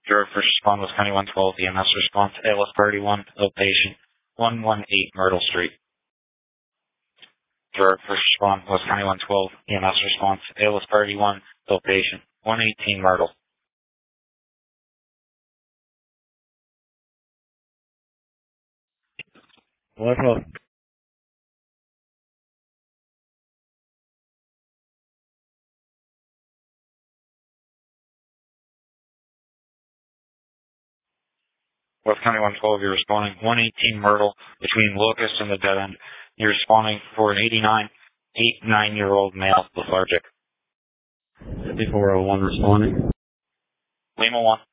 Your first respond was County 112. EMS response, ALS Priority 1, outpatient, 118 Myrtle Street. Your first respond was County 112. EMS response, ALS Priority 1, outpatient, 118 Myrtle. What up? West County 112, you're responding 118 Myrtle between Locust and the dead end. You're responding for an 89-year-old male, lethargic. 5401 responding. Lima 1.